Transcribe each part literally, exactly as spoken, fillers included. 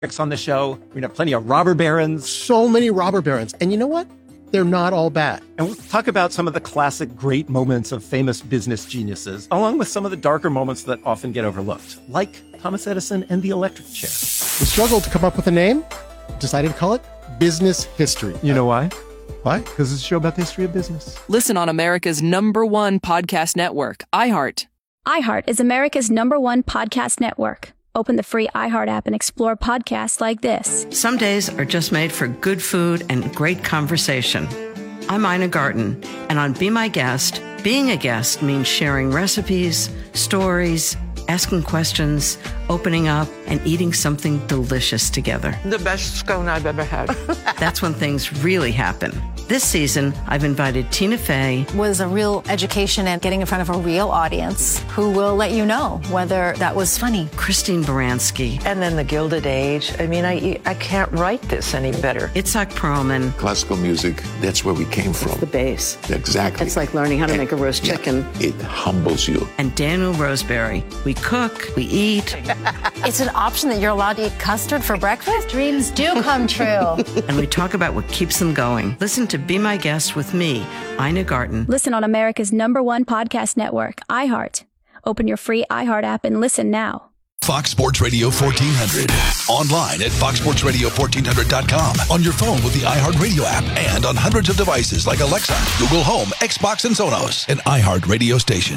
on the show. We're going to have plenty of robber barons. So many robber barons. And you know what? They're not all bad. And we'll talk about some of the classic great moments of famous business geniuses, along with some of the darker moments that often get overlooked, like Thomas Edison and the electric chair. We struggled to come up with a name, decided to call it Business History. You know why? Why? Because it's a show about the history of business. Listen on America's number one podcast network, iHeart. iHeart is America's number one podcast network. Open the free iHeart app and explore podcasts like this. Some days are just made for good food and great conversation. I'm Ina Garten, and on Be My Guest, being a guest means sharing recipes, stories, asking questions, opening up, and eating something delicious together. The best scone I've ever had. That's when things really happen. This season, I've invited Tina Fey. Was a real education and getting in front of a real audience who will let you know whether that was funny. Christine Baranski. And then the Gilded Age. I mean, I I can't write this any better. Itzhak Perlman. Classical music, that's where we came from. It's the base. Exactly. It's like learning how to and, make a roast chicken. Yeah, it humbles you. And Daniel Roseberry. We cook, we eat. It's an option that you're allowed to eat custard for breakfast? Dreams do come true. And we talk about what keeps them going. Listen to Be My Guest with me, Ina Garten. Listen on America's number one podcast network, iHeart. Open your free iHeart app and listen now. Fox Sports Radio fourteen hundred. Online at fox sports radio fourteen hundred dot com. On your phone with the iHeartRadio app. And on hundreds of devices like Alexa, Google Home, Xbox, and Sonos. An iHeart radio station.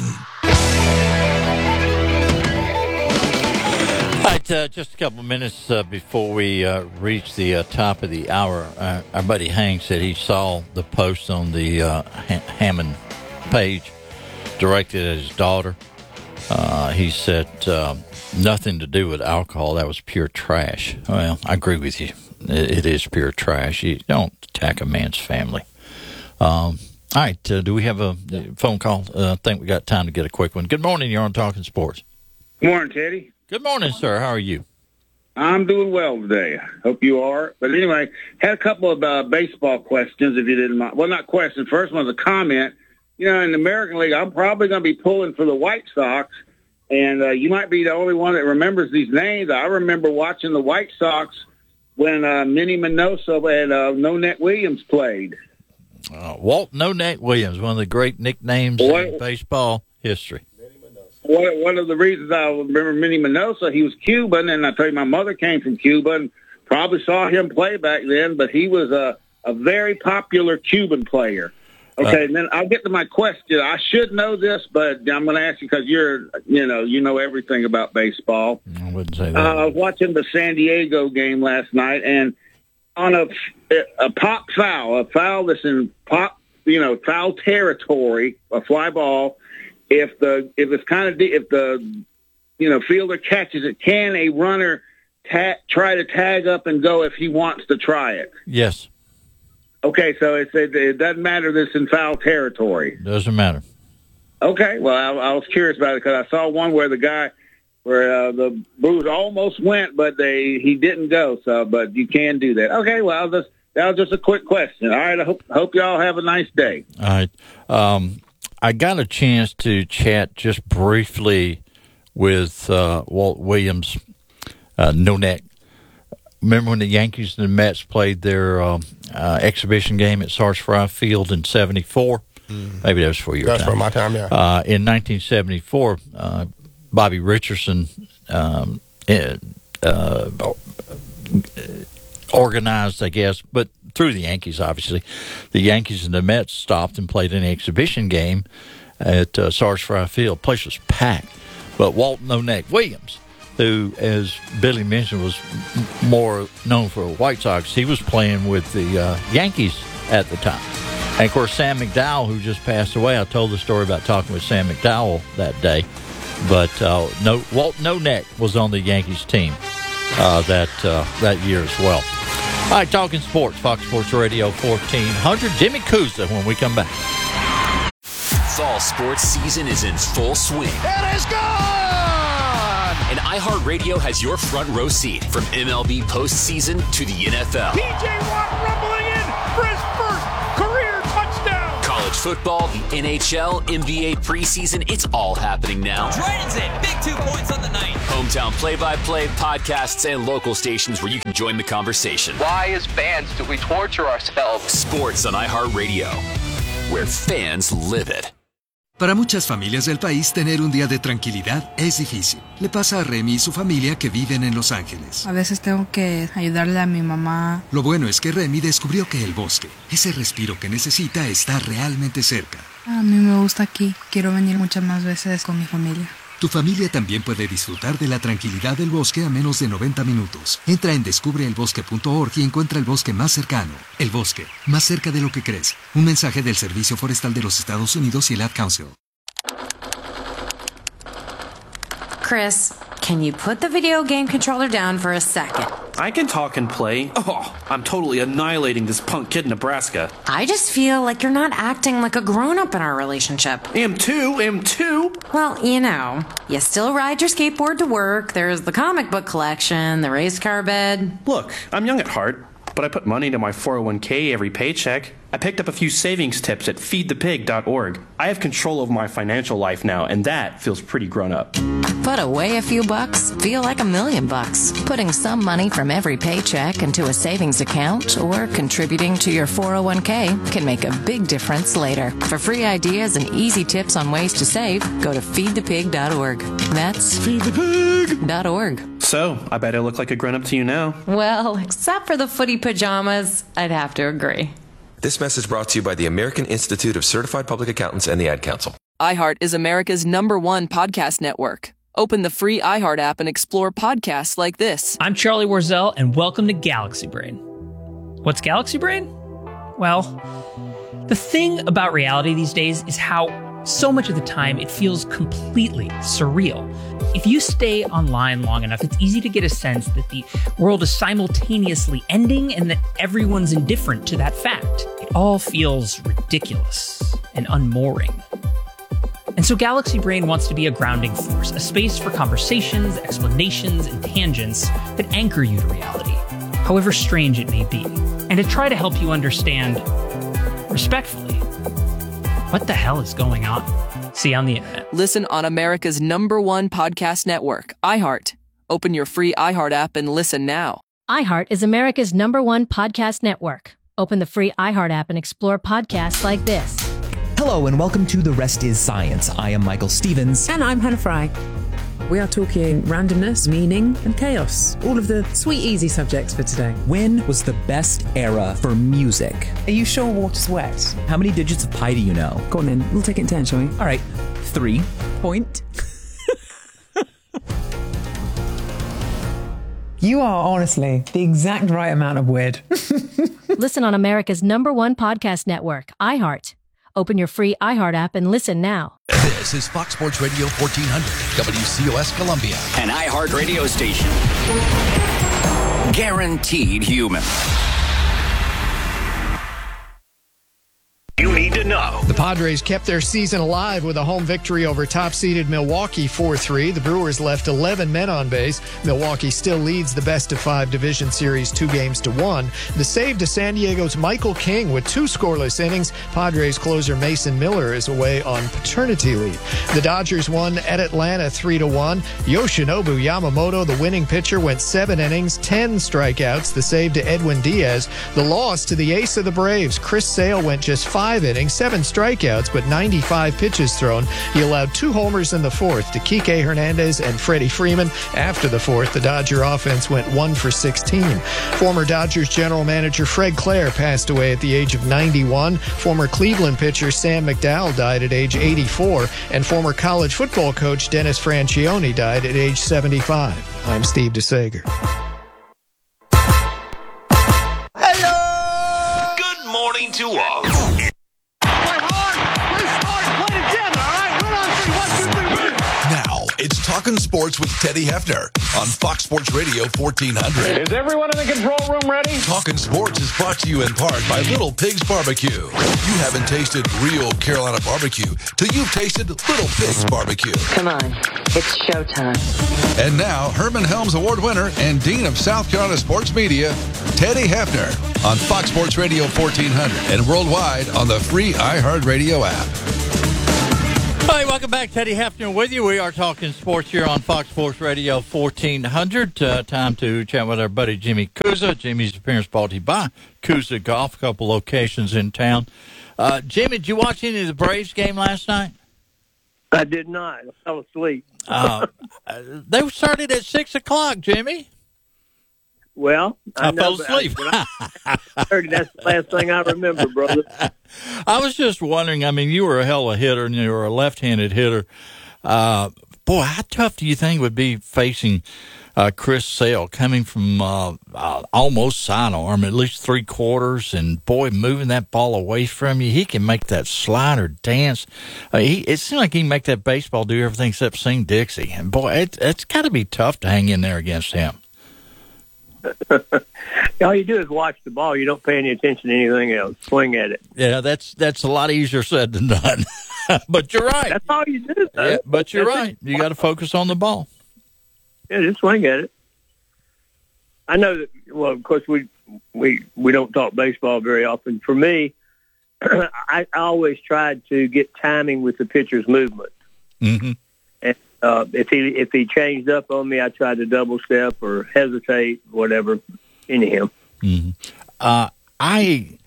All right, uh, just a couple of minutes uh, before we uh, reach the uh, top of the hour, uh, our buddy Hank said he saw the post on the uh, ha- Hammond page directed at his daughter. Uh, he said uh, nothing to do with alcohol. That was pure trash. Well, I agree with you. It, it is pure trash. You don't attack a man's family. Um, all right, uh, do we have a phone call? Uh, I think we got time to get a quick one. Good morning. You're on Talking Sports. Good morning, Teddy. Good morning, sir. How are you? I'm doing well today. Hope you are. But anyway, had a couple of uh, baseball questions, if you didn't mind. Well, not questions. First one was a comment. You know, in the American League, I'm probably going to be pulling for the White Sox, and uh, you might be the only one that remembers these names. I remember watching the White Sox when uh, Minnie Minoso and uh, No-Net Williams played. Uh, Walt No-Net Williams, one of the great nicknames what? in baseball history. One, one of the reasons I remember Minnie Minoso, he was Cuban, and I tell you, my mother came from Cuba and probably saw him play back then, but he was a, a very popular Cuban player. Okay, uh, and then I'll get to my question. I should know this, but I'm going to ask you because you're, you know, you know everything about baseball. I wouldn't say that. Uh, I was watching the San Diego game last night, and on a, a pop foul, a foul that's in pop, you know, foul territory, a fly ball, If the if it's kind of if the you know fielder catches it, can a runner ta- try to tag up and go if he wants to try it? Yes. Okay, so it's, it, it doesn't matter that it's in foul territory. Doesn't matter. Okay, well I, I was curious about it because I saw one where the guy where uh, the Brewers almost went, but they he didn't go. So, but you can do that. Okay, well I'll just that was just a quick question. All right, I hope hope y'all have a nice day. All right. Um, I got a chance to chat just briefly with uh, Walt Williams, uh, No-Net. Remember when the Yankees and the Mets played their um, uh, exhibition game at Sarge Fry Field in seventy-four? Mm. Maybe that was for your That's time. for my time, yeah. Uh, in nineteen seventy-four, uh, Bobby Richardson um, uh, organized, I guess, but through the Yankees, obviously. The Yankees and the Mets stopped and played an exhibition game at uh, Sarge Fry Field. The place was packed. But Walt No-Net Williams, who, as Billy mentioned, was m- more known for the White Sox, he was playing with the uh, Yankees at the time. And, of course, Sam McDowell, who just passed away, I told the story about talking with Sam McDowell that day. But uh, no, Walt No-Net was on the Yankees team uh, that uh, that year as well. All right, Talking Sports, Fox Sports Radio fourteen hundred. Jimmy Kuza when we come back. Fall sports season is in full swing. It is gone! And iHeartRadio has your front row seat from M L B postseason to the N F L. P J Watt rumbling in for his first career touchdown. College football, the N H L, N B A preseason, it's all happening now. Dragons it. Big two points on the night. Hometown play-by-play, podcasts, and local stations where you can join the conversation. Why, as fans, do we torture ourselves? Sports on iHeartRadio, where fans live it. Para muchas familias del país, tener un día de tranquilidad es difícil. Le pasa a Remy y su familia que viven en Los Ángeles. A veces tengo que ayudarle a mi mamá. Lo bueno es que Remy descubrió que el bosque, ese respiro que necesita, está realmente cerca. A mí me gusta aquí. Quiero venir muchas más veces con mi familia. Tu familia también puede disfrutar de la tranquilidad del bosque a menos de noventa minutos. Entra en descubre el bosque punto org y encuentra el bosque más cercano. El bosque, más cerca de lo que crees. Un mensaje del Servicio Forestal de los Estados Unidos y el Ad Council. Chris, can you put the video game controller down for a second? I can talk and play. Oh, I'm totally annihilating this punk kid in Nebraska. I just feel like you're not acting like a grown-up in our relationship. Am too, am too. Well, you know, you still ride your skateboard to work, there's the comic book collection, the race car bed. Look, I'm young at heart, but I put money into my four oh one k every paycheck. I picked up a few savings tips at feed the pig dot org. I have control over my financial life now, and that feels pretty grown up. Put away a few bucks, feel like a million bucks. Putting some money from every paycheck into a savings account or contributing to your four oh one k can make a big difference later. For free ideas and easy tips on ways to save, go to feed the pig dot org. That's feed the pig dot org. So, I bet I look like a grown-up to you now. Well, except for the footy pajamas, I'd have to agree. This message brought to you by the American Institute of Certified Public Accountants and the Ad Council. iHeart is America's number one podcast network. Open the free iHeart app and explore podcasts like this. I'm Charlie Warzel, and welcome to Galaxy Brain. What's Galaxy Brain? Well, the thing about reality these days is how so much of the time it feels completely surreal. If you stay online long enough, it's easy to get a sense that the world is simultaneously ending and that everyone's indifferent to that fact. It all feels ridiculous and unmooring. And so Galaxy Brain wants to be a grounding force, a space for conversations, explanations, and tangents that anchor you to reality, however strange it may be, and to try to help you understand, respectfully, what the hell is going on? See you on the internet. Listen on America's number one podcast network, iHeart. Open your free iHeart app and listen now. iHeart is America's number one podcast network. Open the free iHeart app and explore podcasts like this. Hello and welcome to The Rest is Science. I am Michael Stevens. And I'm Hannah Fry. We are talking randomness, meaning, and chaos. All of the sweet, easy subjects for today. When was the best era for music? Are you sure water's wet? How many digits of pi do you know? Go on then. We'll take it in turn, shall we? All right. Three. Point. You are honestly the exact right amount of weird. Listen on America's number one podcast network, iHeart. Open your free iHeart app and listen now. This is Fox Sports Radio fourteen hundred, W C O S Columbia. An iHeart radio station. Guaranteed human. You need to know. The Padres kept their season alive with a home victory over top-seeded Milwaukee four three. The Brewers left eleven men on base. Milwaukee still leads the best-of-five division series two games to one. The save to San Diego's Michael King with two scoreless innings. Padres closer Mason Miller is away on paternity leave. The Dodgers won at Atlanta three to one. Yoshinobu Yamamoto, the winning pitcher, went seven innings, ten strikeouts. The save to Edwin Diaz. The loss to the ace of the Braves, Chris Sale, went just five Five innings, seven strikeouts, but ninety-five pitches thrown. He allowed two homers in the fourth to Kike Hernandez and Freddie Freeman. After the fourth, the Dodger offense went one for sixteen. Former Dodgers general manager Fred Clare passed away at the age of ninety-one. Former Cleveland pitcher Sam McDowell died at age eighty-four. And former college football coach Dennis Franchione died at age seventy-five. I'm Steve DeSager. Hello! Good morning to all. Now it's Talking Sports with Teddy Hefner on Fox Sports Radio fourteen hundred. Is everyone in the control room ready? Talking Sports is brought to you in part by Little Pigs Barbecue. You haven't tasted real Carolina barbecue till you've tasted Little Pigs Barbecue. Come on, it's showtime. And now, Herman Helms Award winner and Dean of South Carolina Sports Media, Teddy Hefner on Fox Sports Radio fourteen hundred and worldwide on the free iHeartRadio app. Hi, welcome back. Teddy Hefner with you. We are talking sports here on Fox Sports Radio fourteen hundred. Uh, time to chat with our buddy Jimmy Kuza. Jimmy's appearance brought to you by Kuza Golf, a couple locations in town. Uh, Jimmy, did you watch any of the Braves game last night? I did not. I fell asleep. uh, they started at six o'clock, Jimmy. Well, I, I know, fell asleep. I, I heard that's the last thing I remember, brother. I was just wondering, I mean, you were a hell of a hitter, and you were a left-handed hitter. Uh, boy, how tough do you think it would be facing uh, Chris Sale, coming from uh, uh, almost sidearm, at least three quarters, and, boy, moving that ball away from you. He can make that slider dance. Uh, he, it seemed like he can make that baseball do everything except sing Dixie. And, boy, it, it's got to be tough to hang in there against him. All you do is watch the ball. You don't pay any attention to anything else. Swing at it. Yeah, that's that's a lot easier said than done. But you're right. That's all you do. Though. Yeah, but you're that's right. it. You got to focus on the ball. Yeah, just swing at it. I know that. Well, of course, we we we don't talk baseball very often. For me, I, I always tried to get timing with the pitcher's movement. Mm-hmm. And uh, if he if he changed up on me, I tried to double step or hesitate, whatever, into him. Mm-hmm. Uh, I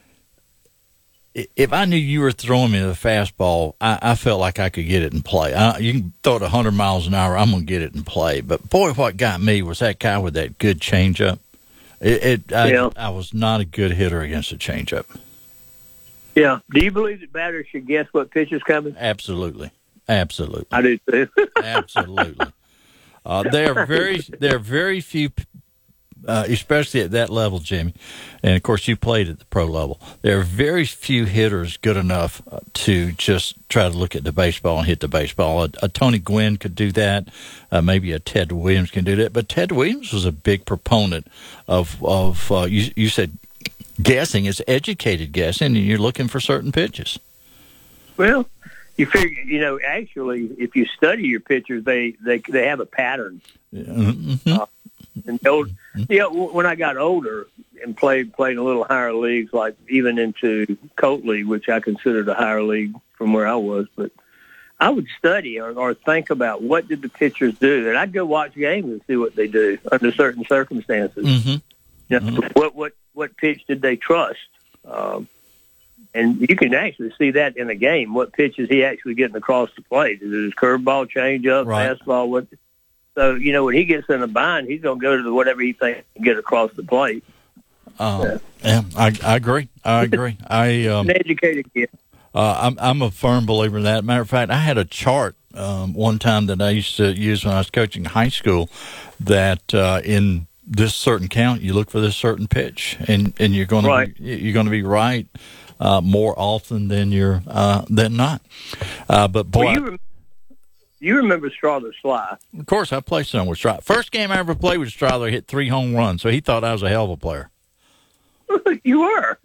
if I knew you were throwing me the fastball, I, I felt like I could get it in play. I, you can throw it a hundred miles an hour, I'm gonna get it in play. But boy, what got me was that guy with that good changeup. It, it I, yeah. I was not a good hitter against a changeup. Yeah. Do you believe that batters should guess what pitch is coming? Absolutely. Absolutely. I do too. Absolutely. Uh, there are very there are very few, uh, especially at that level, Jimmy, and of course you played at the pro level. There are very few hitters good enough uh, to just try to look at the baseball and hit the baseball. A, a Tony Gwynn could do that. Uh, maybe a Ted Williams can do that. But Ted Williams was a big proponent of of uh, you. You said guessing is educated guessing, and you're looking for certain pitches. Well. You figure, you know, actually, if you study your pitchers, they they they have a pattern. Mm-hmm. Uh, and old, you know, when I got older and played played in a little higher leagues, like even into Colt League, which I considered a higher league from where I was, but I would study or, or think about what did the pitchers do, and I'd go watch games and see what they do under certain circumstances. Mm-hmm. You know, mm-hmm. What what what pitch did they trust? Um, And you can actually see that in a game. What pitch is he actually getting across the plate? Is it his curveball, changeup, right. fastball? What? So, you know, when he gets in a bind, he's going to go to whatever he thinks he can get across the plate. Um, yeah. yeah, I, I agree. I agree. I um, an educated kid. Uh, I'm I'm a firm believer in that. Matter of fact, I had a chart um, one time that I used to use when I was coaching high school. That uh, in this certain count, you look for this certain pitch, and, and you're going right. to you're going to be right. Uh, more often than you're uh, than not, uh, but boy, well, you, rem- you remember Strother Sly? Of course, I played some with Strother. First game I ever played with Strother, hit three home runs, so he thought I was a hell of a player. You were.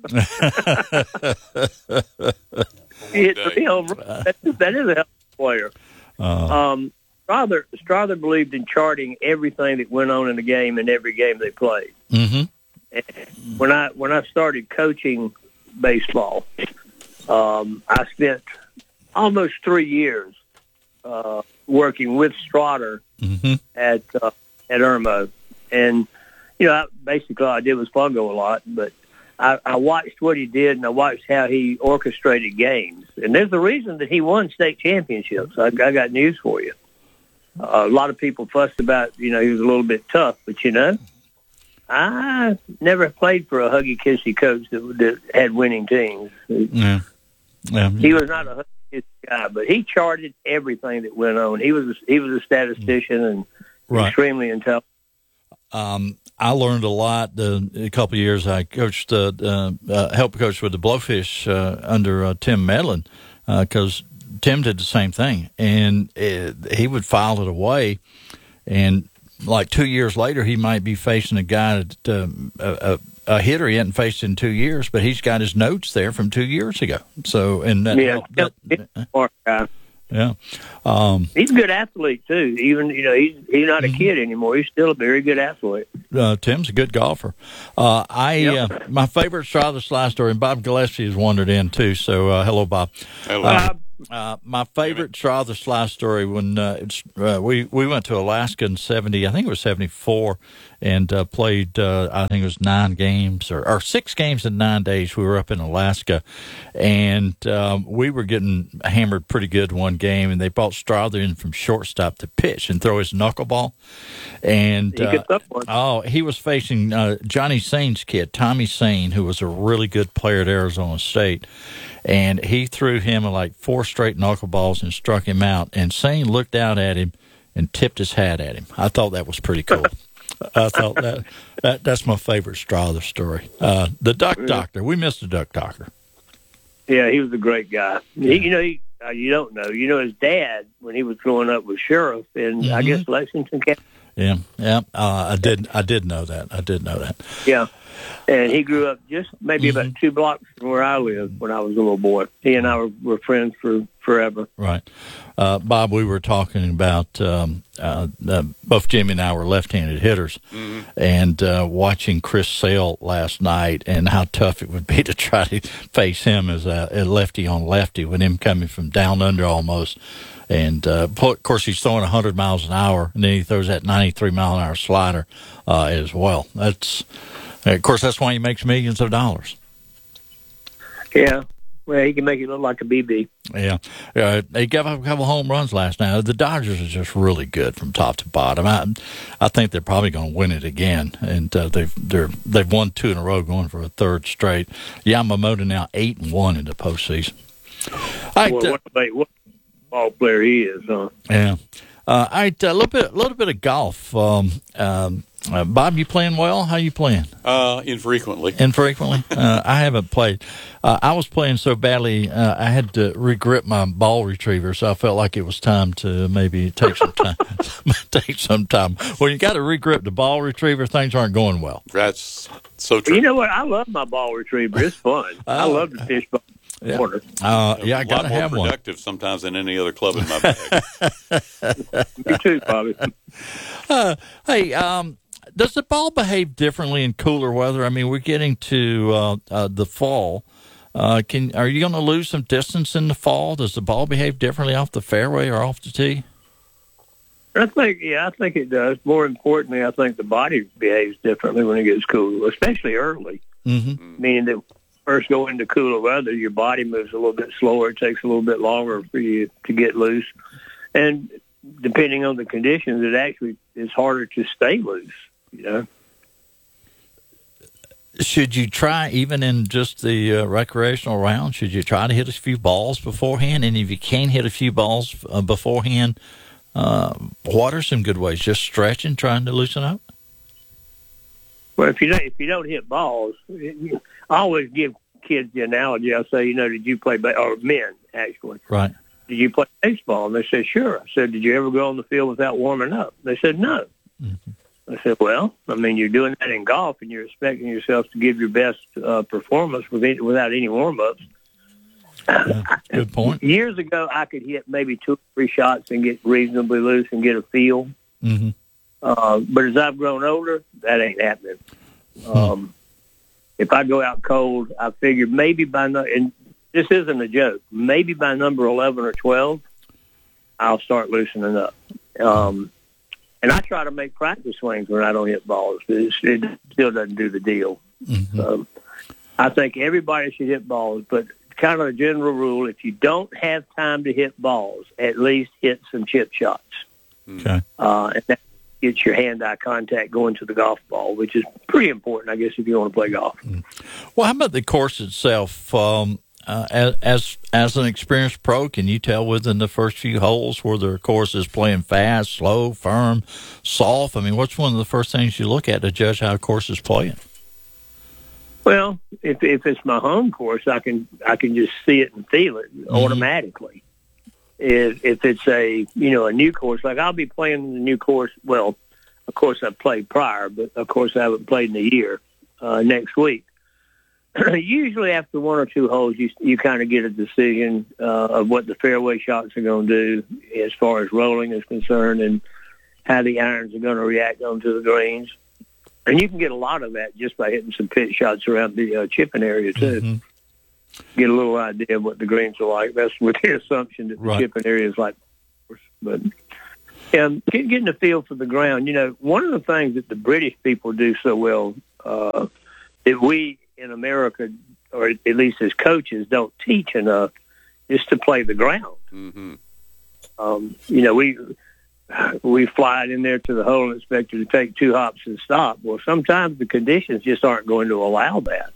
You hit three home runs. That, that is a hell of a player. Uh, um, Strother Strother believed in charting everything that went on in the game in every game they played. Mm-hmm. And when I when I started coaching baseball, um, I spent almost three years uh, working with Strother mm-hmm. at uh, at Irmo, and you know, I, basically all I did was fungo a lot, but I, I watched what he did, and I watched how he orchestrated games. And there's a reason that he won state championships. I, I got news for you. Uh, a lot of people fussed about, you know, he was a little bit tough, but you know, I never played for a huggy-kissy coach that, that had winning teams. Yeah. Yeah. He was not a huggy-kissy guy, but he charted everything that went on. He was a, he was a statistician and right. extremely intelligent. Um, I learned a lot. Uh, a couple of years I coached, uh, uh, uh, helped coach with the Blowfish uh, under uh, Tim Medlin because uh, Tim did the same thing, and it, he would file it away, and like two years later, he might be facing a guy, that, uh, a, a hitter he hadn't faced in two years, but he's got his notes there from two years ago. So, and that, yeah, that, that, yeah, um, he's a good athlete too. Even you know, he's he's not a mm-hmm. kid anymore. He's still a very good athlete. Uh, Tim's a good golfer. Uh, I Yep. uh, my favorite straw of the sly story, and Bob Gillespie has wandered in too. So, uh, hello, Bob. Hello. Uh, Uh, my favorite straw of the sly story when uh, it's, uh, we we went to Alaska in seventy, I think it was seventy-four, and uh, played. Uh, I think it was nine games or, or six games in nine days. We were up in Alaska, and um, we were getting hammered pretty good one game, and they brought Strother in from shortstop to pitch and throw his knuckleball, and He gets uh, up one. oh, he was facing uh, Johnny Sain's kid, Tommy Sain, who was a really good player at Arizona State. And he threw him like four straight knuckleballs and struck him out. And Sain looked out at him and tipped his hat at him. I thought that was pretty cool. I thought that, that that's my favorite straw of the story. Uh, the Duck Doctor. We missed the Duck Doctor. Yeah, he was a great guy. He, you know, he, uh, you don't know. You know, his dad, when he was growing up, was sheriff in, Mm-hmm. I guess, Lexington County. Yeah, yeah. Uh, I did. I did know that. I did know that. Yeah. And he grew up just maybe Mm-hmm. about two blocks from where I lived when I was a little boy. He and I were, were friends for forever. Right. Uh, Bob, we were talking about um, uh, uh, both Jimmy and I were left-handed hitters, Mm-hmm. and uh, watching Chris Sale last night and how tough it would be to try to face him as a, a lefty on lefty with him coming from down under almost. And, uh, of course, he's throwing one hundred miles an hour, and then he throws that ninety-three mile an hour slider uh, as well. That's, of course, that's why he makes millions of dollars. Yeah. Well, he can make it look like a B B. Yeah. Uh, they gave up a couple home runs last night. The Dodgers are just really good from top to bottom. I, I think they're probably going to win it again, and uh, they've they're they've won two in a row, going for a third straight. Yamamoto now eight and one in the postseason. All right, well, uh, what, a, what a ball player he is, huh? Yeah. Uh, all right, a little bit, a little bit of golf. Um, um, uh, Bob, you playing well? How you playing? Uh, infrequently. Infrequently. uh, I haven't played. Uh, I was playing so badly, uh, I had to re-grip my ball retriever, so I felt like it was time to maybe take some time. take some time. When you got to re-grip the ball retriever, things aren't going well. That's so true. You know what? I love my ball retriever. It's fun. I love to fish ball. Yeah, uh, yeah, I gotta a lot more have one. productive sometimes than any other club in my bag. You too, Bobby. Uh, hey, um, does the ball behave differently in cooler weather? I mean, we're getting to uh, uh, the fall. Uh, can are you going to lose some distance in the fall? Does the ball behave differently off the fairway or off the tee? I think, yeah, I think it does. More importantly, I think the body behaves differently when it gets cool, especially early. Mm-hmm. Meaning that first go into cooler weather, your body moves a little bit slower. It takes a little bit longer for you to get loose. And depending on the conditions, it actually is harder to stay loose, you know. Should you try, even in just the uh, recreational round, should you try to hit a few balls beforehand? And if you can't hit a few balls uh, beforehand, uh, what are some good ways? Just stretching, trying to loosen up? Well, if you don't, if you don't hit balls, I always give kids the analogy. I say, you know, did you play, ba- or men, actually. Right. Did you play baseball? And they said, sure. I said, did you ever go on the field without warming up? They said, no. Mm-hmm. I said, well, I mean, you're doing that in golf, and you're expecting yourself to give your best uh, performance with any, without any warm-ups. Yeah, good point. Years ago, I could hit maybe two or three shots and get reasonably loose and get a feel. Mm-hmm. Uh, but as I've grown older, that ain't happening. Um, if I go out cold, I figure maybe by no, and this isn't a joke, maybe by number eleven or twelve, I'll start loosening up. Um, and I try to make practice swings when I don't hit balls, but it's, it still doesn't do the deal. Mm-hmm. Um, I think everybody should hit balls, but kind of a general rule, if you don't have time to hit balls, at least hit some chip shots. Okay. Uh, and that gets your hand-eye contact going to the golf ball, which is pretty important, I guess, if you want to play golf. Well, how about the course itself? Um, uh, as, as as an experienced pro, can you tell within the first few holes whether the course is playing fast, slow, firm, soft? I mean, what's one of the first things you look at to judge how a course is playing? Well, if if it's my home course, I can I can just see it and feel it Mm-hmm. automatically. if, if it's a, you know, a new course, like I'll be playing the new course. Well, of course I've played prior, but of course I haven't played in a year uh, next week. Usually after one or two holes, you you kind of get a decision uh, of what the fairway shots are going to do as far as rolling is concerned and how the irons are going to react onto the greens. And you can get a lot of that just by hitting some pitch shots around the uh, chipping area, too. Mm-hmm. Get a little idea of what the greens are like. That's with the assumption that the right. chipping area is like. But um, getting a feel for the ground, you know, one of the things that the British people do so well uh, that we in America, or at least as coaches, don't teach enough is to play the ground. Mm-hmm. Um, you know, we we fly it in there to the hole and expect you to take two hops and stop. Well, sometimes the conditions just aren't going to allow that.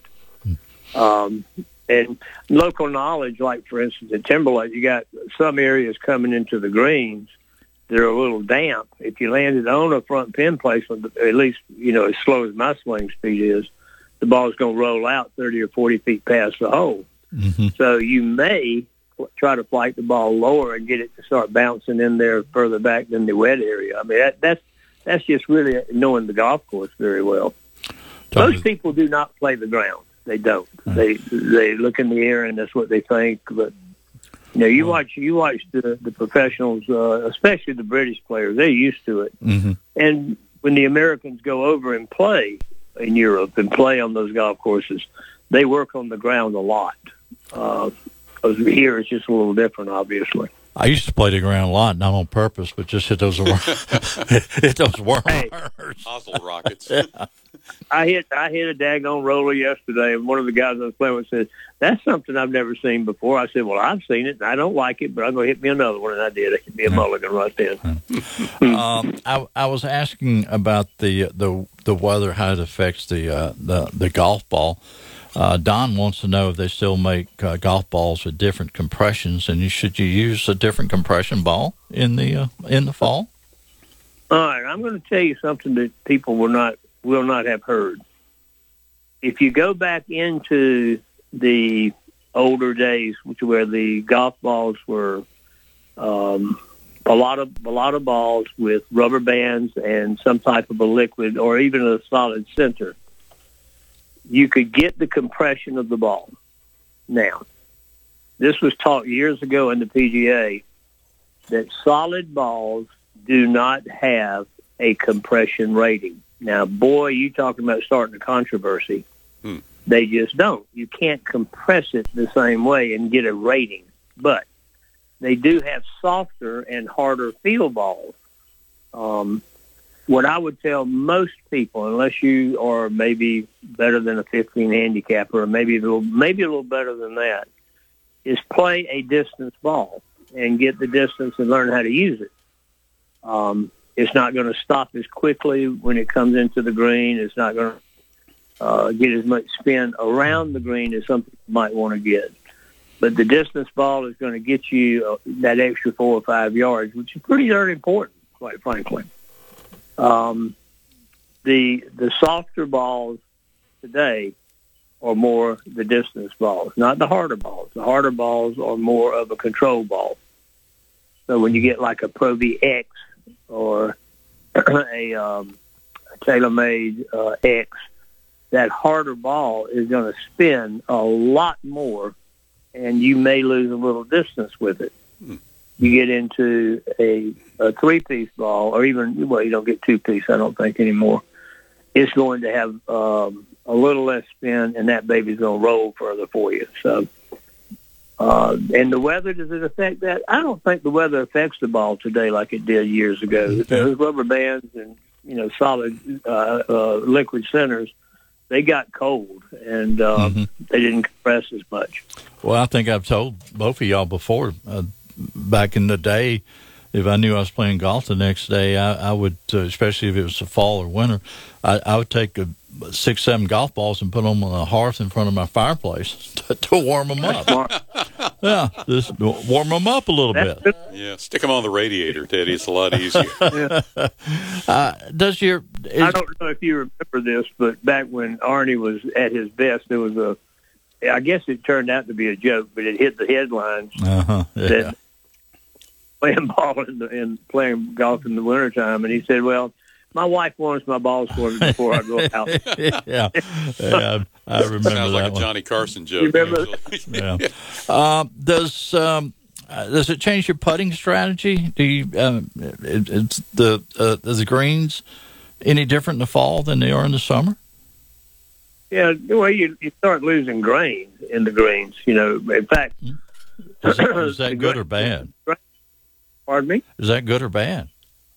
Um, and local knowledge, like, for instance, at Timberlake, you got some areas coming into the greens that are a little damp. If you landed on a front pin placement, at least, you know, as slow as my swing speed is, the ball's going to roll out thirty or forty feet past the hole. Mm-hmm. So you may try to flight the ball lower and get it to start bouncing in there further back than the wet area. I mean, that, that's that's just really knowing the golf course very well. Totally. Most people do not play the ground. They don't. Right. They they look in the air and that's what they think. But you know, you watch you watch the the professionals, uh, especially the British players. They're used to it. Mm-hmm. And when the Americans go over and play in Europe and play on those golf courses, they work on the ground a lot. Uh, because here it's just a little different, obviously. I used to play the ground a lot, not on purpose, but just hit those hit those worms. Hey, Oswald rockets. Yeah. I hit I hit a daggone roller yesterday, and one of the guys I was playing with said, "That's something I've never seen before." I said, "Well, I've seen it, and I don't like it, but I'm going to hit me another one," and I did. It hit me a mulligan right then. um, I, I was asking about the the the weather, how it affects the uh, the the golf ball. Uh, Don wants to know if they still make uh, golf balls with different compressions, and you, should you use a different compression ball in the uh, in the fall? All right, I'm going to tell you something that people will not will not have heard. If you go back into the older days, which where the golf balls were um, a lot of a lot of balls with rubber bands and some type of a liquid or even a solid center, you could get the compression of the ball. Now, this was taught years ago in the P G A that solid balls do not have a compression rating. Now, boy, you talking about starting a controversy. Hmm. They just don't. You can't compress it the same way and get a rating. But they do have softer and harder feel balls. Um, what I would tell most people, unless you are maybe better than a fifteen handicapper or maybe a little, maybe a little better than that, is play a distance ball and get the distance and learn how to use it. Um, it's not going to stop as quickly when it comes into the green. It's not going to uh, get as much spin around the green as some people might want to get. But the distance ball is going to get you uh, that extra four or five yards, which is pretty darn important, quite frankly. Um, the the softer balls today are more the distance balls, not the harder balls. The harder balls are more of a control ball. So when you get like a Pro V X or a, um, a TaylorMade uh, X, that harder ball is going to spin a lot more, and you may lose a little distance with it. Hmm. You get into a, a three-piece ball, or even, well, you don't get two-piece, I don't think, anymore. It's going to have um, a little less spin, and that baby's going to roll further for you. So, uh, and the weather, does it affect that? I don't think the weather affects the ball today like it did years ago. Those rubber bands and, you know, solid uh, uh, liquid centers, they got cold, and um, mm-hmm. they didn't compress as much. Well, I think I've told both of y'all before, uh, back in the day, if I knew I was playing golf the next day, I, I would, uh, especially if it was the fall or winter, I, I would take a, six, seven golf balls and put them on the hearth in front of my fireplace to, to warm them up. Yeah, just warm them up a little That's bit. Yeah, stick them on the radiator, Teddy. It's a lot easier. Yeah. uh, does your? Is, I don't know if you remember this, but back when Arnie was at his best, there was a. I guess it turned out to be a joke, but it hit the headlines. Uh-huh, yeah. That playing ball in the, and playing golf in the wintertime, and he said, "Well, my wife wants my balls for me before I go out." yeah, yeah, I remember Sounds like that a one. Johnny Carson joke. You remember? yeah. Uh, does um, uh, does it change your putting strategy? Do you um, it, it's the uh, is the greens any different in the fall than they are in the summer? Yeah, well, you you start losing grain in the greens. You know, in fact, is that, is that good or bad? Pardon me? Is that good or bad?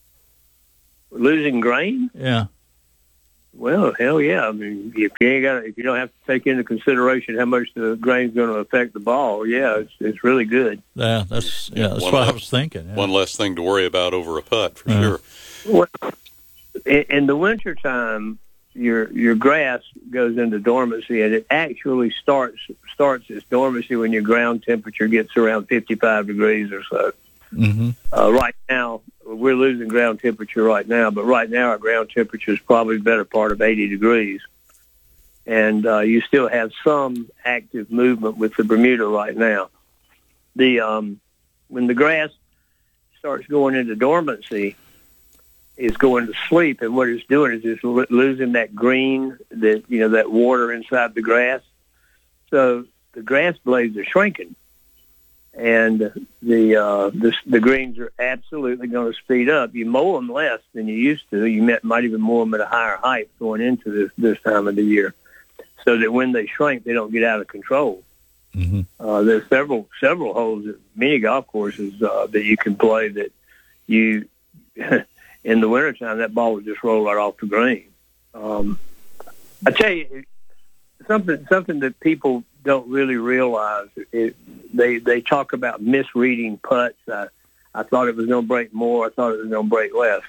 Losing grain? Yeah. Well, hell yeah. I mean, if you ain't got, if you don't have to take into consideration how much the grain's going to affect the ball, yeah, it's it's really good. Yeah, that's yeah, that's One what less, I was thinking. Yeah. One less thing to worry about over a putt, for Yeah. sure. Well, in, in the wintertime, your your grass goes into dormancy, and it actually starts starts its dormancy when your ground temperature gets around fifty-five degrees or so. Mm-hmm. Uh, right now, we're losing ground temperature right now, but right now our ground temperature is probably the better part of eighty degrees. And uh, you still have some active movement with the Bermuda right now. The um, when the grass starts going into dormancy, it's going to sleep, and what it's doing is it's lo- losing that green, that you know, that water inside the grass. So the grass blades are shrinking. And the, uh, the the greens are absolutely going to speed up. You mow them less than you used to. You might, might even mow them at a higher height going into this, this time of the year, so that when they shrink, they don't get out of control. Mm-hmm. Uh, there's several several holes at many golf courses uh, that you can play that you in the wintertime that ball will just roll right off the green. Um, I tell you something something that people don't really realize. It, they they talk about misreading putts. I, I thought it was going to break more. I thought it was going to break less.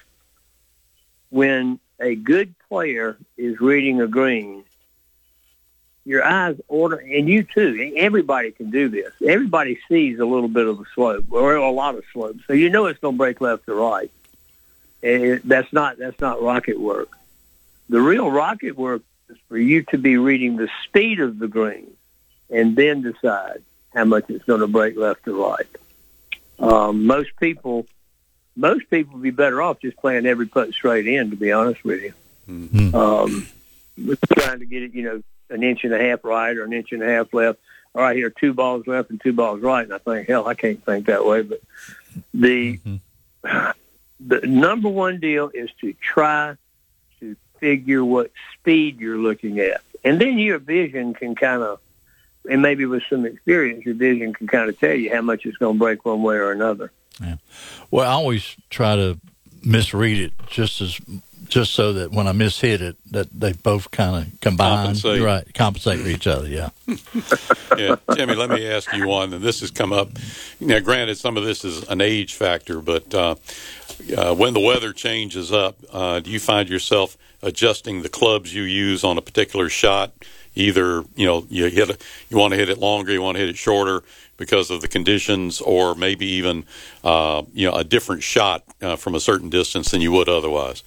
When a good player is reading a green, your eyes order, and you too, everybody can do this. Everybody sees a little bit of a slope or a lot of slope, so you know it's going to break left or right. And it, that's not that's not rocket work. The real rocket work is for you to be reading the speed of the green, and then decide how much it's going to break left or right. Um, most people, most people would be better off just playing every putt straight in, to be honest with you. Mm-hmm. Um, trying to get it, you know, an inch and a half right or an inch and a half left. All right, here, two balls left and two balls right. And I think, hell, I can't think that way. But the mm-hmm. the number one deal is to try to figure what speed you're looking at. And then your vision can kind of, and maybe with some experience, your vision can kind of tell you how much it's going to break one way or another. Yeah. Well, I always try to misread it just as just so that when I mishit it, that they both kind of combine, Compensate. right? Compensate for each other. Yeah. Yeah, Jimmy, let me ask you one, and this has come up. Now, granted, some of this is an age factor, but uh, uh, when the weather changes up, uh, do you find yourself adjusting the clubs you use on a particular shot? Either, you know, you hit a, you want to hit it longer, you want to hit it shorter because of the conditions, or maybe even, uh, you know, a different shot uh, from a certain distance than you would otherwise.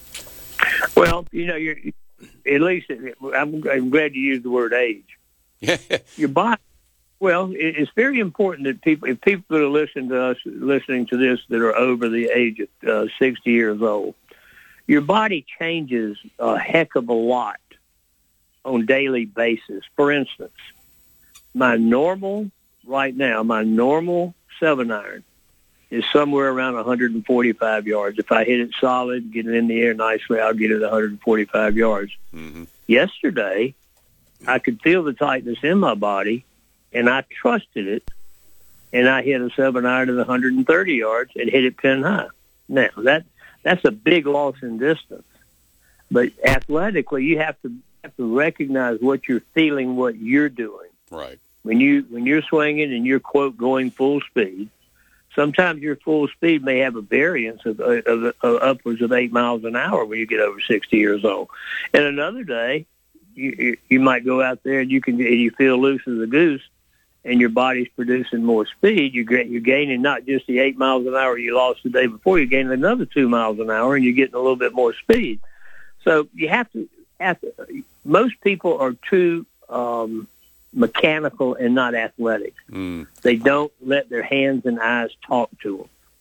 Well, you know, you're at least I'm, I'm glad you used the word age. Your body. Well, it, it's very important that people, if people that are listening to us, listening to this, that are over the age of uh, sixty years old, your body changes a heck of a lot on a daily basis. For instance, my normal right now, my normal seven iron is somewhere around one hundred forty-five yards. If I hit it solid, get it in the air nicely, I'll get it one hundred forty-five yards. Mm-hmm. Yesterday, I could feel the tightness in my body, and I trusted it, and I hit a seven iron at one hundred thirty yards and hit it pin high. Now, that that's a big loss in distance. But athletically, you have to have to recognize what you're feeling, what you're doing. Right. When you when you're swinging and you're, quote, going full speed, sometimes your full speed may have a variance of, of, of, of upwards of eight miles an hour when you get over sixty years old. And another day, you, you, you might go out there and you can and you feel loose as a goose, and your body's producing more speed. You're, you're gaining not just the eight miles an hour you lost the day before, you're gaining another two miles an hour, and you're getting a little bit more speed. So you have to, have to most people are too um, mechanical and not athletic. Mm. They don't let their hands and eyes talk to them.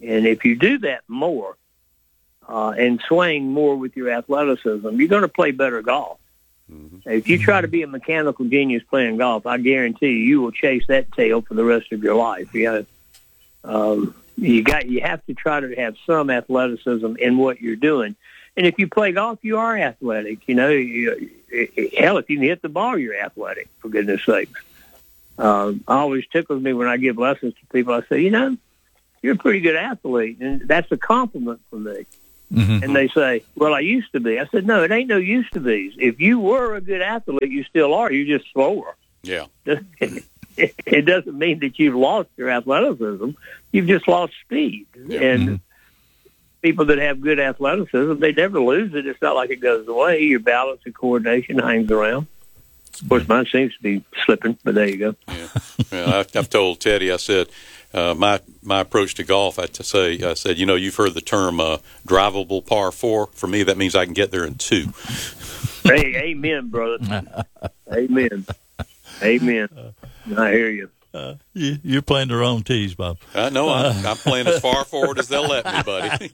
And if you do that more uh, and swing more with your athleticism, you're going to play better golf. Mm-hmm. If you try to be a mechanical genius playing golf, I guarantee you, you will chase that tail for the rest of your life. You know, um, you got you have to try to have some athleticism in what you're doing. And if you play golf, you are athletic. You know, you, hell, if you can hit the ball, you're athletic, for goodness sakes. Um, it always tickles me when I give lessons to people. I say, you know, you're a pretty good athlete, and that's a compliment for me. Mm-hmm. And they say, well, I used to be. I said, no, it ain't no used to be. If you were a good athlete, you still are. You're just slower. Yeah. It doesn't mean that you've lost your athleticism. You've just lost speed. Yeah. And mm-hmm. people that have good athleticism, they never lose it. It's not like it goes away. Your balance and coordination hangs around. Of course, mine seems to be slipping, but there you go. Yeah. Well, I, I've told Teddy, I said, uh, my my approach to golf, I to say, I said, you know, you've heard the term uh, drivable par four. For me, that means I can get there in two. Hey, amen, brother. Amen. Amen. I hear you. Uh, you you're playing the wrong tees, Bob. I know. I'm, I'm playing as far forward as they'll let me, buddy.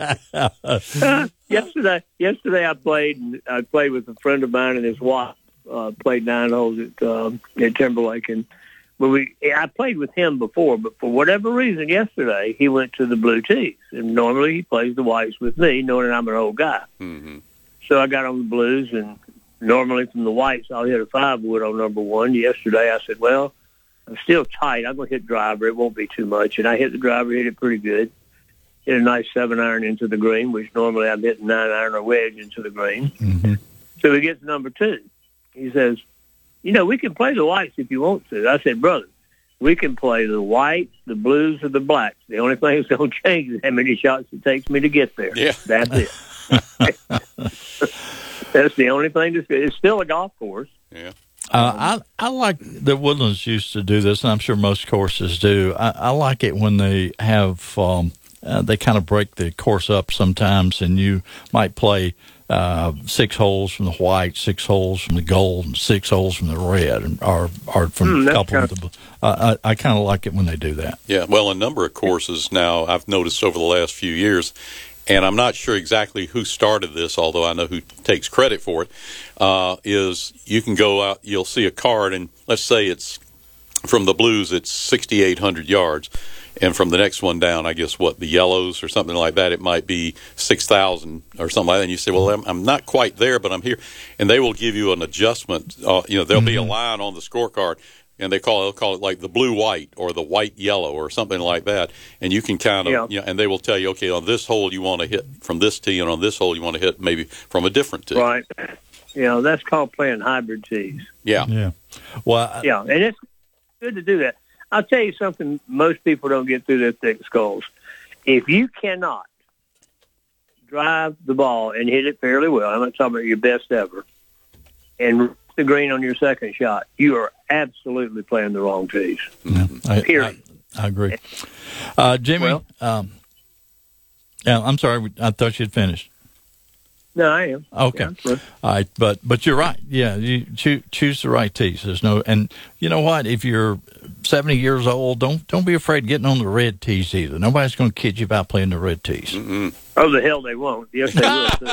uh, yesterday, yesterday I played. And I played with a friend of mine and his wife. Uh, played nine holes at um, at Timberlake, and but we I played with him before, but for whatever reason, yesterday he went to the blue tees, and normally he plays the whites with me, knowing that I'm an old guy. Mm-hmm. So I got on the blues, and normally from the whites I'll hit a five wood on number one. Yesterday I said, well, I'm still tight. I'm going to hit driver. It won't be too much, and I hit the driver, hit it pretty good. Hit a nice seven iron into the green, which normally I'm hitting nine iron or wedge into the green. Mm-hmm. So he gets number two. He says, you know, we can play the whites if you want to. I said, brother, we can play the whites, the blues, or the blacks. The only thing that's going to change is how many shots it takes me to get there. Yeah. That's it. That's the only thing. That's, it's still a golf course. Yeah. Uh, I I like the Woodlands used to do this, and I'm sure most courses do. I, I like it when they have um, uh, they kind of break the course up sometimes, and you might play uh, six holes from the white, six holes from the gold, and six holes from the red, and or or from mm, a couple of of the. Uh, I I kind of like it when they do that. Yeah. Well, a number of courses now I've noticed over the last few years. And I'm not sure exactly who started this, although I know who takes credit for it, uh, is you can go out, you'll see a card, and let's say it's from the blues, it's sixty-eight hundred yards. And from the next one down, I guess, what, the yellows or something like that, it might be six thousand or something like that. And you say, well, I'm, I'm not quite there, but I'm here. And they will give you an adjustment. Uh, you know, there'll mm-hmm. be a line on the scorecard. And they call it, they'll call it like the blue-white or the white-yellow or something like that. And you can kind of, yeah. you know, and they will tell you, okay, on this hole you want to hit from this tee, and on this hole you want to hit maybe from a different tee. Right. You know, that's called playing hybrid tees. Yeah. Yeah. Well, I, yeah, and it's good to do that. I'll tell you something most people don't get through their thick skulls. If you cannot drive the ball and hit it fairly well, I'm not talking about your best ever, and the green on your second shot, you are absolutely playing the wrong tees. Mm-hmm. I, Period. I, I agree. Uh, Jimmy, well, um, yeah, I'm sorry. I thought you'd finished. No, I am. Okay. Yeah, All right, but but you're right. Yeah, you choose, choose the right tees. There's no, and you know what? If you're seventy years old, don't don't be afraid of getting on the red tees either. Nobody's going to kid you about playing the red tees. Mm-hmm. Oh, the hell they won't. Yes, they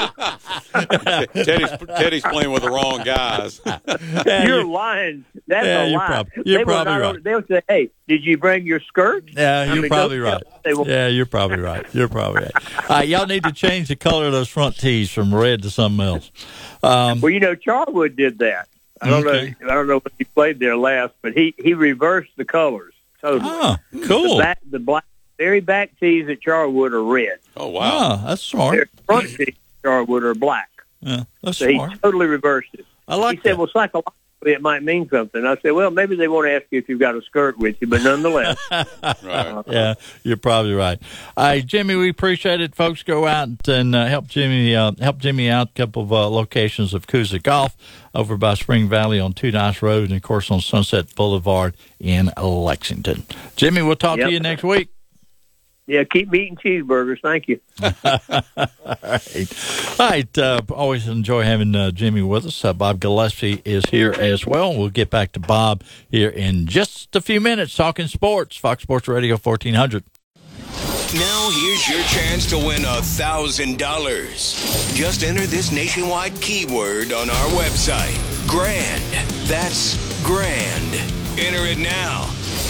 will. Teddy's, Teddy's playing with the wrong guys. Yeah, you're lying. That's yeah, a you're lie. Prob- you're they probably not, right. They'll say, hey, did you bring your skirt? Yeah, you're I mean, probably right. Yeah, you're probably right. You're probably right. All right, y'all need to change the color of those front tees from red to something else. Um, well, you know, Charwood did that. I don't okay. know. I don't know if he played there last, but he, he reversed the colors totally. Oh, cool. The, back, the black, very back tees at Charwood are red. Oh wow, oh, that's smart. Their front tees at Charwood are black. Yeah, that's so smart. he totally reversed it. I like He said, that. well, psychologically, it might mean something. I said, well, maybe they won't ask you if you've got a skirt with you, but nonetheless. Right. Yeah, you're probably right. All right, Jimmy, we appreciate it. Folks, go out and uh, help Jimmy uh, help Jimmy out. A couple of uh, locations of Coosa Golf over by Spring Valley on Two Nice Road and, of course, on Sunset Boulevard in Lexington. Jimmy, we'll talk Yep. to you next week. Yeah, keep eating cheeseburgers. Thank you. All right. All right. Uh, always enjoy having uh, Jimmy with us. Uh, Bob Gillespie is here as well. We'll get back to Bob here in just a few minutes talking sports. Fox Sports Radio fourteen hundred. Now here's your chance to win a thousand dollars. Just enter this nationwide keyword on our website. Grand. That's grand. Enter it now.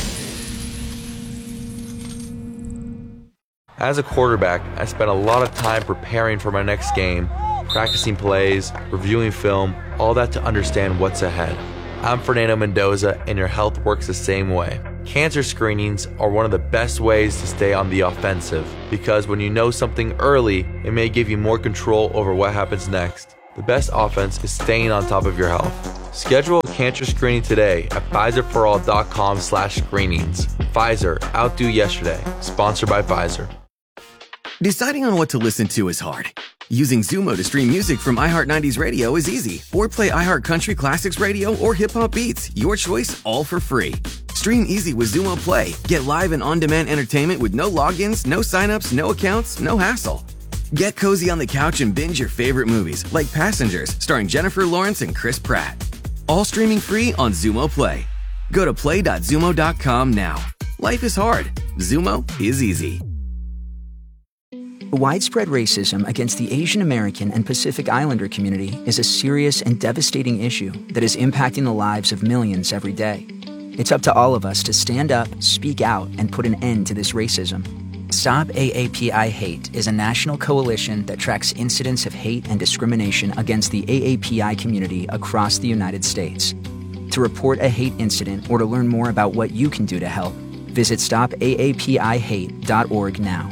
As a quarterback, I spent a lot of time preparing for my next game, practicing plays, reviewing film, all that to understand what's ahead. I'm Fernando Mendoza, and your health works the same way. Cancer screenings are one of the best ways to stay on the offensive, because when you know something early, it may give you more control over what happens next. The best offense is staying on top of your health. Schedule a cancer screening today at Pfizer-for-all.com slash screenings. Pfizer, outdo yesterday. Sponsored by Pfizer. Deciding on what to listen to is hard. Using Zumo to stream music from iHeart nineties Radio is easy. Or play iHeart Country Classics Radio or Hip Hop Beats. Your choice, all for free. Stream easy with Zumo Play. Get live and on-demand entertainment with no logins, no signups, no accounts, no hassle. Get cozy on the couch and binge your favorite movies, like Passengers, starring Jennifer Lawrence and Chris Pratt. All streaming free on Zumo Play. Go to play dot zumo dot com now. Life is hard. Zumo is easy. Widespread racism against the Asian American and Pacific Islander community is a serious and devastating issue that is impacting the lives of millions every day. It's up to all of us to stand up, speak out, and put an end to this racism. Stop A A P I Hate is a national coalition that tracks incidents of hate and discrimination against the A A P I community across the United States. To report a hate incident or to learn more about what you can do to help, visit stop A A P I hate dot org now.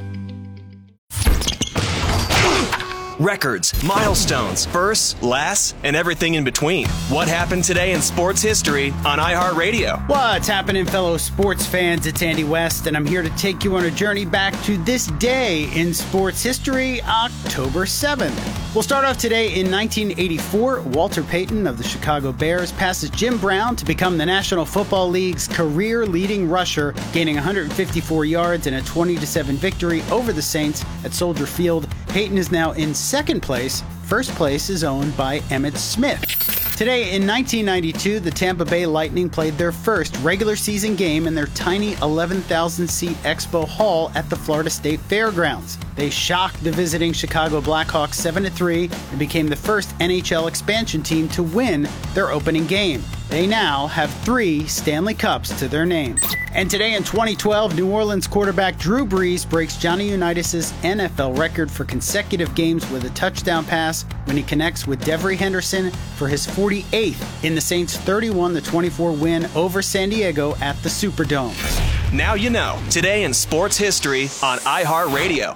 Records, milestones, firsts, lasts, and everything in between. What happened today in sports history on iHeartRadio? What's happening, fellow sports fans? It's Andy West, and I'm here to take you on a journey back to this day in sports history, October seventh. We'll start off today in nineteen eighty-four. Walter Payton of the Chicago Bears passes Jim Brown to become the National Football League's career-leading rusher, gaining one hundred fifty-four yards in a twenty to seven victory over the Saints at Soldier Field. Payton is now in second place. First place is owned by Emmitt Smith. Today in nineteen ninety-two, the Tampa Bay Lightning played their first regular season game in their tiny eleven thousand seat Expo Hall at the Florida State Fairgrounds. They shocked the visiting Chicago Blackhawks seven to three and became the first N H L expansion team to win their opening game. They now have three Stanley Cups to their name. And today in twenty twelve, New Orleans quarterback Drew Brees breaks Johnny Unitas' N F L record for consecutive games with a touchdown pass when he connects with Devery Henderson for his forty-eighth in the Saints' thirty-one to twenty-four win over San Diego at the Superdome. Now you know, today in sports history on iHeartRadio.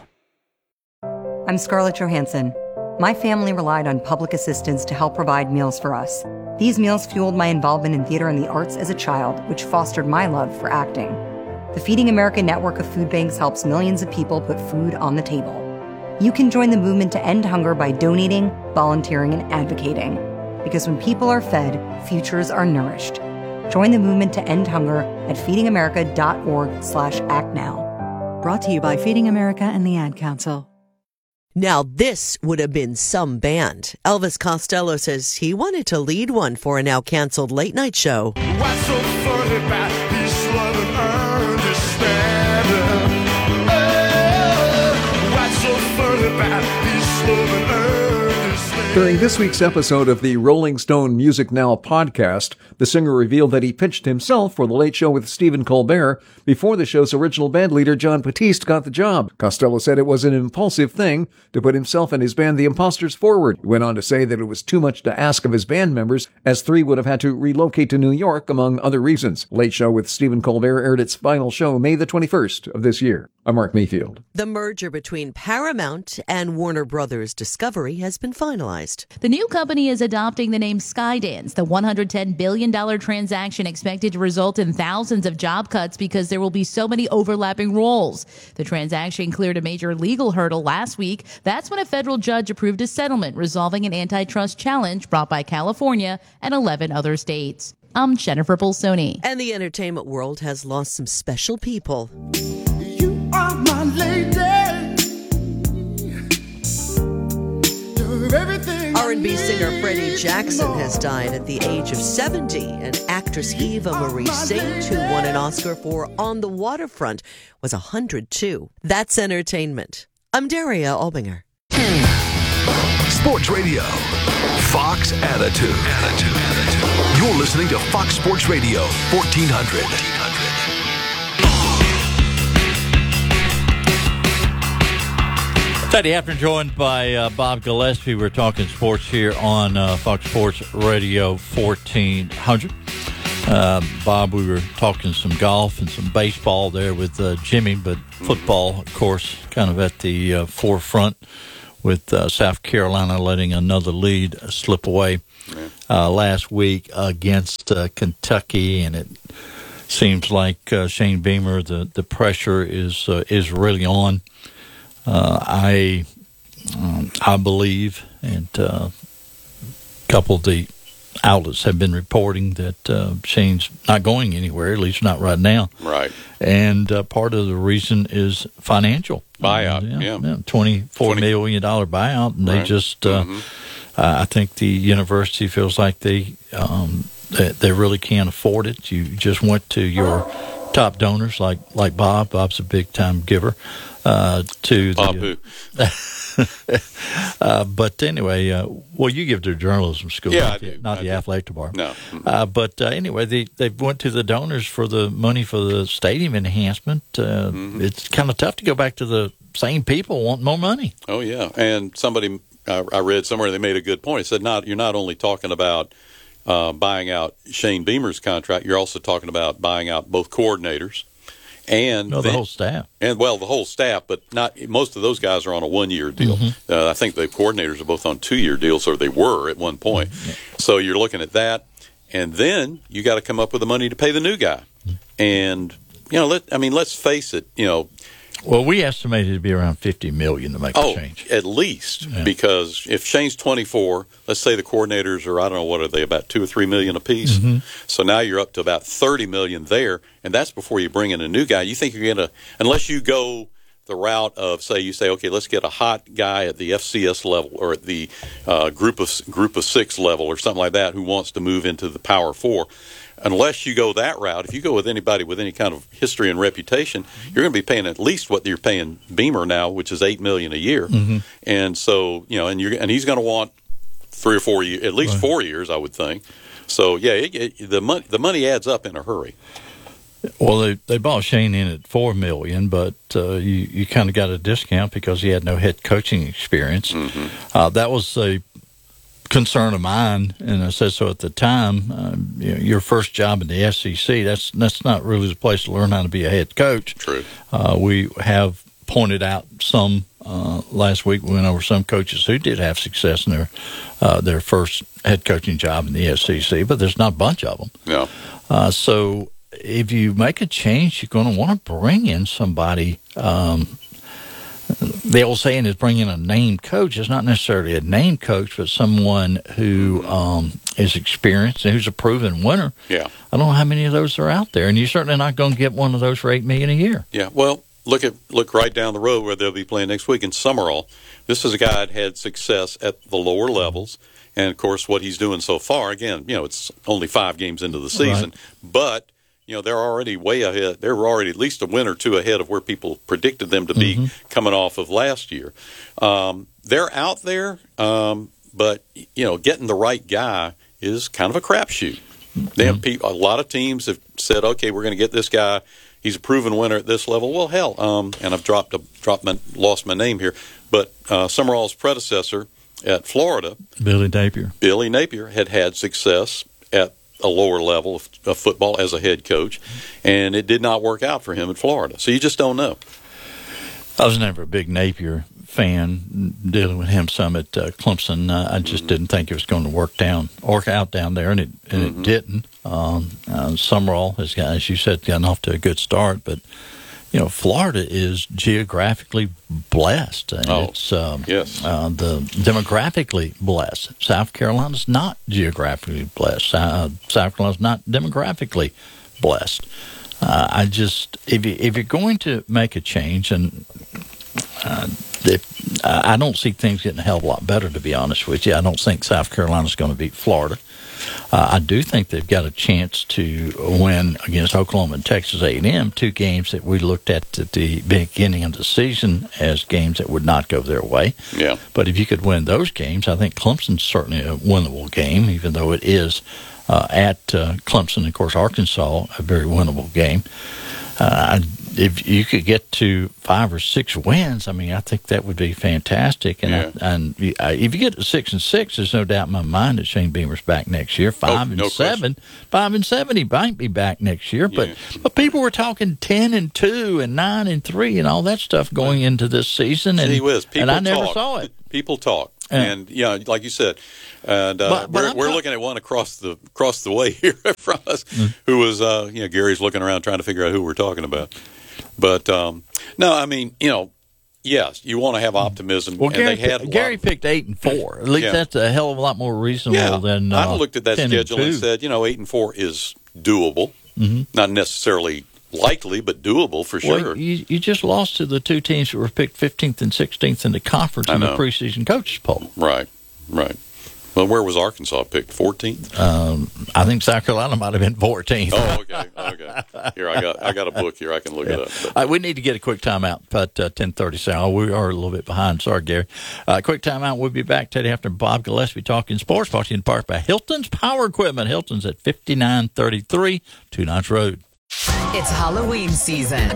I'm Scarlett Johansson. My family relied on public assistance to help provide meals for us. These meals fueled my involvement in theater and the arts as a child, which fostered my love for acting. The Feeding America network of food banks helps millions of people put food on the table. You can join the movement to end hunger by donating, volunteering, and advocating. Because when people are fed, futures are nourished. Join the movement to end hunger at feeding america dot org slash act now. Brought to you by Feeding America and the Ad Council. Now this would have been some band. Elvis Costello says he wanted to lead one for a now canceled late night show. What's so funny about this love and understanding? Oh, what's so funny about this love and understanding? During this week's episode of the Rolling Stone Music Now podcast, the singer revealed that he pitched himself for The Late Show with Stephen Colbert before the show's original band leader John Batiste got the job. Costello said it was an impulsive thing to put himself and his band The Imposters forward. He went on to say that it was too much to ask of his band members, as three would have had to relocate to New York, among other reasons. Late Show with Stephen Colbert aired its final show May the twenty-first of this year. I'm Mark Mayfield. The merger between Paramount and Warner Brothers Discovery has been finalized. The new company is adopting the name Skydance. The one hundred ten billion dollars transaction expected to result in thousands of job cuts because there will be so many overlapping roles. The transaction cleared a major legal hurdle last week. That's when a federal judge approved a settlement resolving an antitrust challenge brought by California and eleven other states. I'm Jennifer Bolsoni. And the entertainment world has lost some special people. You are my lady. You're everything. Our R and B singer Freddie Jackson has died at the age of seventy, and actress Eva Marie Saint, who won an Oscar for On the Waterfront, was one hundred two. That's entertainment. I'm Daria Albinger. Sports Radio. Fox Attitude. Attitude. You're listening to Fox Sports Radio fourteen hundred. Saturday afternoon, joined by uh, Bob Gillespie. We're talking sports here on uh, Fox Sports Radio fourteen hundred. Uh, Bob, we were talking some golf and some baseball there with uh, Jimmy, but football, of course, kind of at the uh, forefront with uh, South Carolina letting another lead slip away uh, last week against uh, Kentucky, and it seems like uh, Shane Beamer, the, the pressure is uh, is really on. Uh, I um, I believe, and uh, a couple of the outlets have been reporting that uh, Shane's not going anywhere, at least not right now. Right. And uh, part of the reason is financial. Buyout, uh, yeah, yeah. yeah. twenty-four million dollars buyout, and Right. they just, uh, Mhm. uh, I think the university feels like they, um, they, they really can't afford it. You just went to your top donors like, like Bob. Bob's a big-time giver. Uh, to Bob the, uh, but anyway, uh, well, you give to the journalism school, Yeah, not, I the, do. not I the do. athletic department. No. Uh, but uh, anyway, they they went to the donors for the money for the stadium enhancement. Uh, Mm-hmm. It's kind of tough to go back to the same people wanting more money. Oh yeah, and somebody uh, I read somewhere they made a good point. It said not you're not only talking about uh, buying out Shane Beamer's contract, you're also talking about buying out both coordinators and No, the whole staff. and well the whole staff, but not most of those guys are on a one year deal. Mm-hmm. Uh, I think the coordinators are both on two year deals, or they were at one point. So you're looking at that, and then you got to come up with the money to pay the new guy. And you know, let I mean, let's face it, you know. Well, we estimated it to be around fifty million dollars to make Oh, the change. at least, Yeah. because if Shane's twenty-four, let's say the coordinators are, I don't know, what are they, about two or three million apiece? Mhm. So now you're up to about thirty million there, and that's before you bring in a new guy. You think you're going to, unless you go the route of, say, you say, okay, let's get a hot guy at the F C S level or at the uh, group of group of six level or something like that who wants to move into the Power Four. Unless you go that route, if you go with anybody with any kind of history and reputation, you're going to be paying at least what you're paying Beamer now, which is eight million a year. Mhm. And so, you know, and you're and he's going to want three or four years, at least Right. four years, I would think. So, yeah, it, it, the money the money adds up in a hurry. Well, they they bought Shane in at four million, but uh, you you kind of got a discount because he had no head coaching experience. Mm-hmm. Uh, that was a concern of mine, and I said so at the time. Uh, you know, your first job in the S E C, that's that's not really the place to learn how to be a head coach. True. Uh, we have pointed out some uh, last week. We went over some coaches who did have success in their uh, their first head coaching job in the S E C, but there's not a bunch of them. No. Uh, so if you make a change, you're going to want to bring in somebody. Um, the old saying is bring in a named coach. It's not necessarily a named coach, but someone who um, is experienced and who's a proven winner. Yeah. I don't know how many of those are out there, and you're certainly not going to get one of those for eight million dollars a year. Yeah, well, look at look right down the road where they'll be playing next week in Summerall. This is a guy that had success at the lower levels, and of course, what he's doing so far. Again, you know, it's only five games into the season, Right. but you know they're already way ahead. They're already at least a win or two ahead of where people predicted them to be Mm-hmm. coming off of last year. Um, they're out there, um, but you know, getting the right guy is kind of a crapshoot. They have pe- a lot of teams have said, okay, we're going to get this guy. He's a proven winner at this level. Well, hell, um, and I've dropped a, dropped my, lost my name here, but uh, Summerall's predecessor at Florida, Billy Napier. Billy Napier, had had success at a lower level of, of football as a head coach, and it did not work out for him in Florida. So you just don't know. I was never a big Napier fan, dealing with him some at uh, Clemson. Uh, I just Mm-hmm. didn't think it was going to work down, work out down there, and it and Mm-hmm. it didn't. Um, uh, Summerall has got, as you said, gotten off to a good start, but you know, Florida is geographically blessed. And Oh, it's um, yes. uh, the demographically blessed. South Carolina's not geographically blessed. Uh, South Carolina's not demographically blessed. Uh, I just if you if you're going to make a change, and uh, the, I don't see things getting a hell of a lot better, to be honest with you. I don't think South Carolina's going to beat Florida. Uh, I do think they've got a chance to win against Oklahoma and Texas A and M, two games that we looked at at the beginning of the season as games that would not go their way. Yeah. But if you could win those games, I think Clemson's certainly a winnable game, even though it is uh, at uh, Clemson. Of course, Arkansas, a very winnable game. Uh, if you could get to five or six wins, I mean, I think that would be fantastic. And Yeah. I, and if you get to six and six, there's no doubt in my mind that Shane Beamer's back next year. Five Oh, and no seven, five and seven, he might be back next year. But Yeah. but people were talking ten and two and nine and three and all that stuff going into this season, and Gee whiz, people and I never talk. saw it. People talk, Yeah. and yeah, like you said, and uh, But- but we're, I'm we're talk- looking at one across the across the way here from us, Mm. who was, uh, you know, Gary's looking around trying to figure out who we're talking about. But um, no, I mean, you know, yes, you want to have optimism, Well, and Gary, they had a picked, lot Gary of- picked eight and four. At least Yeah. that's a hell of a lot more reasonable Yeah, than uh, I looked at that ten schedule and, two. said, you know, eight and four is doable, Mhm. not necessarily likely, but doable for sure. Well, you, you just lost to the two teams that were picked fifteenth and sixteenth in the conference I in the know. preseason coaches poll. Right, right. Well, where was Arkansas picked? fourteenth? Um, I think South Carolina might have been fourteenth. Oh, okay, okay. Here, I got I got a book here. I can look Yeah. it up. All right, we need to get a quick timeout at uh, ten thirty. So we are a little bit behind. Sorry, Gary. Uh, quick timeout. We'll be back today after Bob Gillespie talking sports, brought to you in part by Hilton's Power Equipment. Hilton's at fifty-nine thirty-three Two Notch Road. It's Halloween season.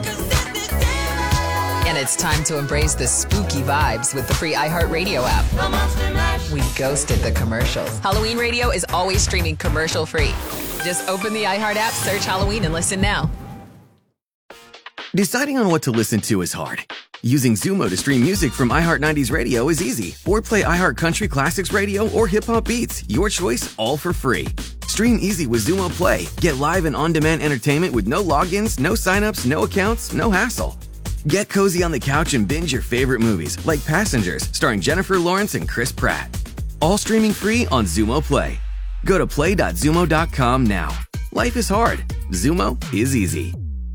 And it's time to embrace the spooky vibes with the free iHeartRadio app. We ghosted the commercials. Halloween radio is always streaming commercial free. Just open the iHeart app, search Halloween, and listen now. Deciding on what to listen to is hard. Using Zumo to stream music from iHeart nineties Radio is easy. Or play iHeart Country Classics Radio or Hip Hop Beats. Your choice, all for free. Stream easy with Zumo Play. Get live and on-demand entertainment with no logins, no signups, no accounts, no hassle. Get cozy on the couch and binge your favorite movies, like Passengers, starring Jennifer Lawrence and Chris Pratt. All streaming free on Zumo Play. Go to play dot zumo dot com now. Life is hard. Zumo is easy.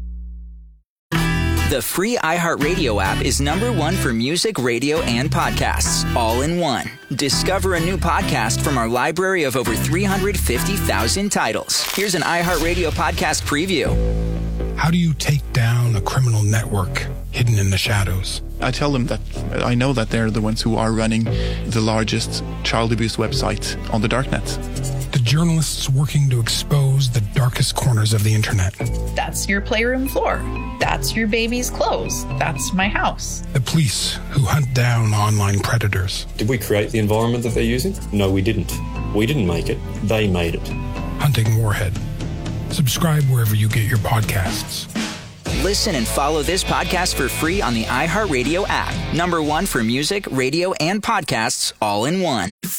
The free iHeartRadio app is number one for music, radio, and podcasts, all in one. Discover a new podcast from our library of over three hundred fifty thousand titles. Here's an iHeartRadio podcast preview. How do you take down a criminal network hidden in the shadows? I tell them that I know that they're the ones who are running the largest child abuse website on the darknet. The journalists working to expose the darkest corners of the internet. That's your playroom floor. That's your baby's clothes. That's my house. The police who hunt down online predators. Did we create the environment that they're using? No, we didn't. We didn't make it. They made it. Hunting Warhead. Subscribe wherever you get your podcasts. Listen and follow this podcast for free on the iHeartRadio app. Number one for music, radio, and podcasts, all in one.